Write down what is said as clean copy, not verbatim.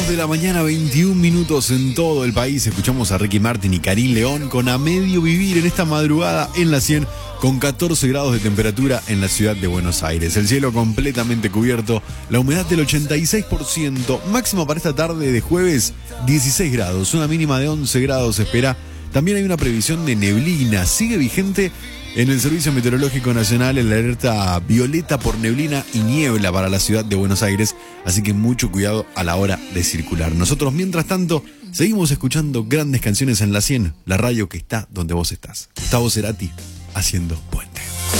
2 de la mañana, 21 minutos en todo el país. Escuchamos a Ricky Martin y Karim León con A Medio Vivir en esta madrugada en la 100, con 14 grados de temperatura en la ciudad de Buenos Aires. El cielo completamente cubierto, la humedad del 86%, máxima para esta tarde de jueves 16 grados, una mínima de 11 grados se espera. También hay una previsión de neblina, sigue vigente en el Servicio Meteorológico Nacional en la alerta violeta por neblina y niebla para la ciudad de Buenos Aires, así que mucho cuidado a la hora de circular. Nosotros, mientras tanto, seguimos escuchando grandes canciones en la 100, la radio que está donde vos estás. Gustavo Cerati haciendo Puente.